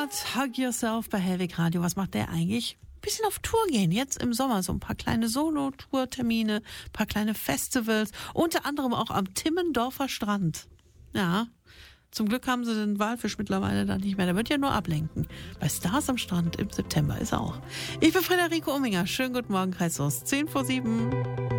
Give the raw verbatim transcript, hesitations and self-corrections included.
gehört, Hug Yourself bei Hellwig Radio. Was macht der eigentlich? Ein bisschen auf Tour gehen, jetzt im Sommer. So ein paar kleine Solo-Tour-Termine, ein paar kleine Festivals. Unter anderem auch am Timmendorfer Strand. Ja, zum Glück haben sie den Walfisch mittlerweile da nicht mehr. Der wird ja nur ablenken. Bei Stars am Strand im September ist er auch. Ich bin Friederike Umminger. Schönen guten Morgen, Kreishaus. zehn vor sieben.